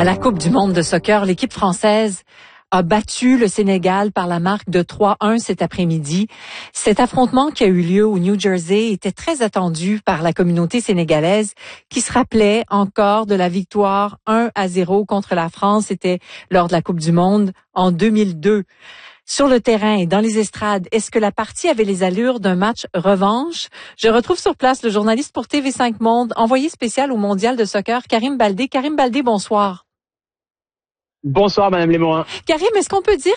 À la Coupe du monde de soccer, l'équipe française a battu le Sénégal par la marque de 3-1 cet après-midi. Cet affrontement qui a eu lieu au New Jersey était très attendu par la communauté sénégalaise qui se rappelait encore de la victoire 1-0 contre la France. C'était lors de la Coupe du monde en 2002. Sur le terrain et dans les estrades, est-ce que la partie avait les allures d'un match revanche? Je retrouve sur place le journaliste pour TV5 Monde, envoyé spécial au Mondial de soccer, Karim Baldé. Karim Baldé, bonsoir. Bonsoir, Madame Lémorin. Karim, est-ce qu'on peut dire